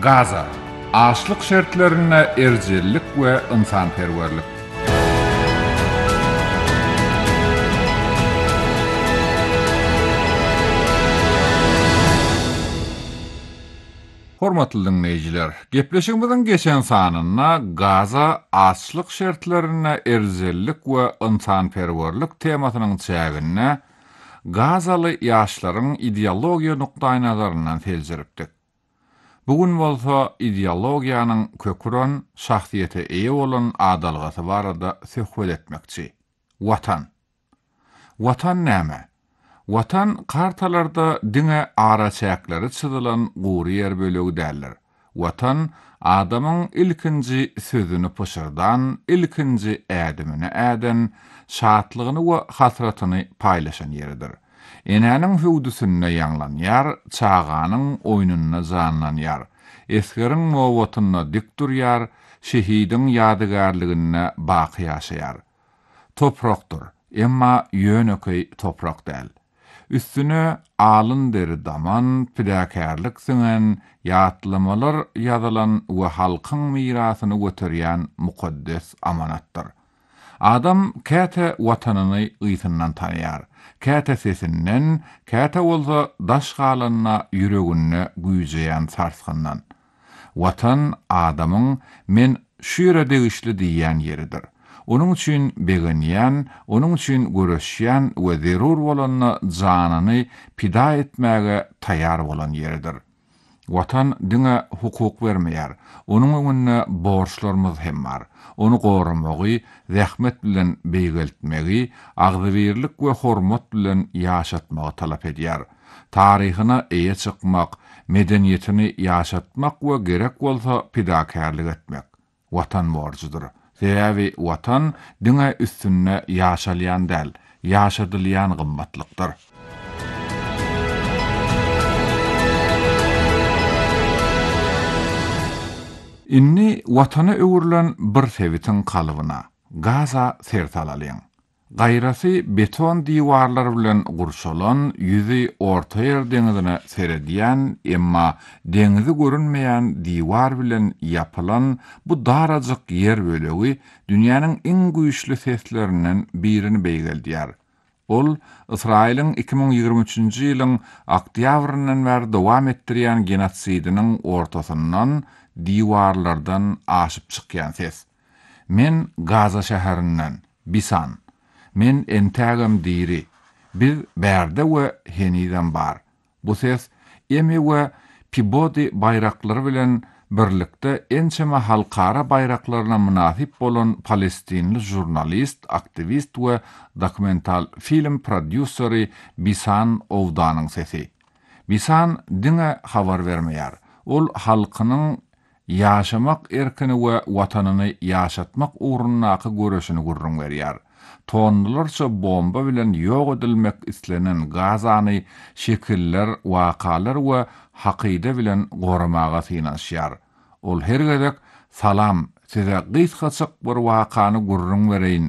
Gaza, açlık şertlerine ercellik ve insanperverlik. Hormatly dinleyijiler, gepleşigimiziň geçen sanyna Gaza açlyk şertlerine erzellik we insanperwerlik temasynyň çägine Gazaly ýaşlaryň ideologiýa nukdaý nazaryndan teljiripdik. Bugün bolsa ideologiýanyň köküren şahsiýete eýe bolan adalgasy barada söhbet etmekçi. Watan. Watan näme? Watan kartalarda diňe ara çäkleri çyzylan gury ýer bölegi däldir. Watan adamyň ilkinji sözüni puşyrdan, ilkinji ädimini äden, şatlygyny we hasratyny paýlaşan ýeridir. Enäniň hüwdüsine ýanglanýar, çağanyň oýnuna zanlanýar. Eskeriň mowwatyna dik durýar, şehidiň ýadygarlygyna baqy ýaşaýar. Toprakdyr, emma ýönökey toprak däl. Üstüne alın deri daman, pidäkärlik süňen, ýatlamalar ýazylan we halkyň mirasyny göterýän mukaddes amanatdyr. Adam käte watanyny ýytyndan tanýar. Käte sesinden, käte bolsa daşgalanyna ýüregine güýjeýän sarsgyndan. Watan adamyň men şu ýere degişli diýýän ýeridir. Onun üçin begenýän, onun üçin göreşýän we zerur bolanyny janyny pida etmäge taýýar bolan ýeridir. Watan diňe hukuk bermeýär. Onuň öňünde borçlarymyz hem bar. Onu gorumagy, zähmet bilen beýgeltmegi, agzybirlik we hormat bilen ýaşatmagy talap edýär. Taryhyna eýe çykmak, medeniýetini ýaşatmak we gerek bolsa pidakärlik etmek. Watan borçydyr. Sebäbi watan diňe üstünne ýaşalýan däl, ýaşadylýan gymmatlykdyr. Inni watana öwürlen bir sevitin kalybyna, Gaza sertalalyň. Gaýrasy beton diwarlar bilen gurşalan, ýüzi orta ýer deňizine seredýän, emma deňizi görünmeýän diwar bilen ýapylan bu darajyk ýer bölegi dünýäniň iň güýçli seslerinden birini beýgeldýär. Ol, Israiliň 2023-nji ýylyň oktýabryndan bäri dowam etdirýän genotsidiniň ortasyndan diwarlardan aşyp çykýan ses. Men Gaza şäherinden, Bisan. Men entagam diri. Bir bärde we heniden bar. Bu ses emi we pibodi bayraklary bilen birlikde ençeme halkara bayraklaryna münasip bolan Palestinli jurnalist, aktivist we dokumental film prodüseri Bisan Owdanyň sesi. Bisan diňe habar bermeýär. Ol halkynyň ýaşamak erkini we watanyny ýaşatmak ugrundaky göreşini gurrun berýär. Tonlarça bomba bilen ýok edilmek islenen Gazany şekiller, wakalar we hakyda bilen gorumaga synaşýar. Ol her gedek salam, size gysgaçyk bir wakany gurrun bereýin